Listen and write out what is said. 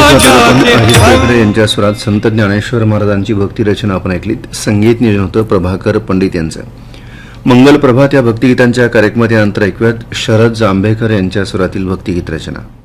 हरिश्चंद्र यांच्या स्वरात संत ज्ञानेश्वर महाराजांची भक्ती रचना आपण ऐकलीत. संगीत नियोजन होतं प्रभाकर पंडित यांचं. मंगल प्रभात या भक्तिगीतांच्या कार्यक्रमात यानंतर ऐकूयात शरद जांभेकर यांच्या स्वरातील भक्तिगीत रचना.